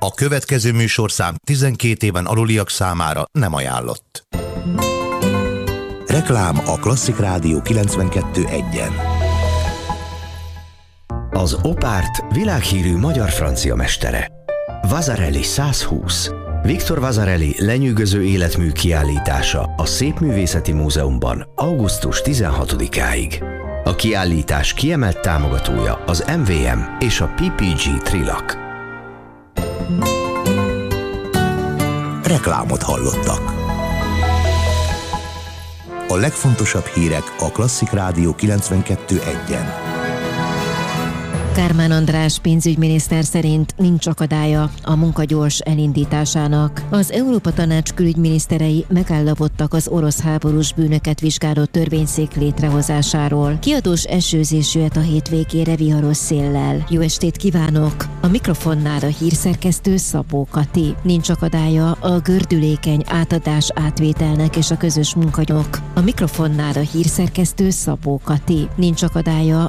A következő műsorszám 12 éven aluliak számára nem ajánlott. Reklám a Klasszik Rádió 92.1-en. Az Opárt világhírű magyar-francia mestere. Vasarely 120. Viktor Vasarely lenyűgöző életmű kiállítása a Szépművészeti Múzeumban augusztus 16-áig. A kiállítás kiemelt támogatója az MVM és a PPG Trilak. Reklámot hallottak. A legfontosabb hírek a Klasszik Rádió 92.1-en. Kármán András pénzügyminiszter szerint nincs akadálya a munka gyors elindításának. Az Európa Tanács külügyminiszterei megállapodtak az orosz háborús bűnöket vizsgáló törvényszék létrehozásáról. Kiadós esőzés jöhet a hétvégére viharos széllel. Jó estét kívánok! A mikrofonnál a hírszerkesztő Szabó Kati. Nincs akadálya a gördülékeny átadás átvételnek és a közös munkanyok. A mikrofonnál a hírszerkesztő Szabó Kati. Nincs akadálya